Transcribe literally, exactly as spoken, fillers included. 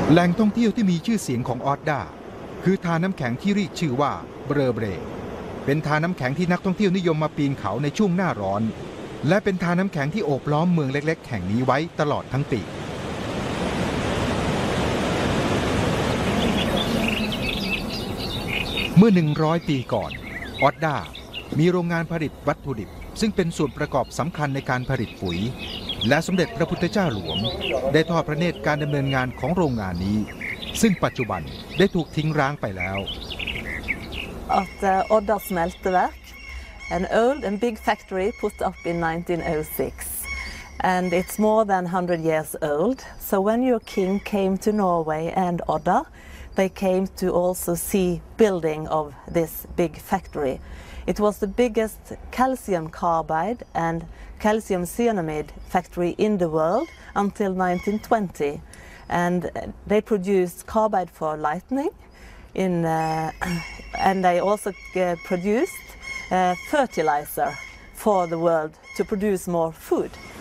แหล่งท่องเที่ยวที่มีชื่อเสียงของออดดาคือทาน้ำแข็งที่เรียกชื่อว่าเบรเบรเป็นทาน้ำแข็งที่นักท่องเที่ยวนิยมมาปีนเขาในช่วงหน้าร้อนและเป็นทาน้ำแข็งที่โอบล้อมเมืองเล็กๆแห่งนี้ไว้ตลอดทั้งปีเมื่อหนึ่งร้อยปีก่อนออดดามีโรงงานผลิตวัตถุดิบซึ่งเป็นส่วนประกอบสำคัญในการผลิตปุ๋ยและสมเด็จพระพุทธเจ้าหลวงได้ทอดพระเนตรการดำเนินงานของโรงงานนี้ซึ่งปัจจุบันได้ถูกทิ้งร้างไปแล้ว At uh, Odda smelteverk, an old and big factory put up in nineteen oh six, and it's more than one hundred years old. So when your king came to Norway and Odda, they came to also see building of this big factory. It was the biggest calcium carbide and calcium cyanamide factory in the world until nineteen twenty, and they produced carbide for lightning, in, uh, and they also uh, produced uh, fertilizer for the world to produce more food.